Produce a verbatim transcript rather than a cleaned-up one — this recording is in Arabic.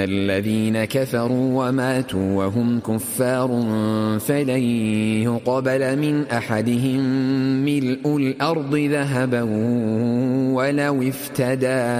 الذين كفروا وماتوا وهم كفار فلن يقبل من أحدهم ملء الأرض ذهبا ولو افتدى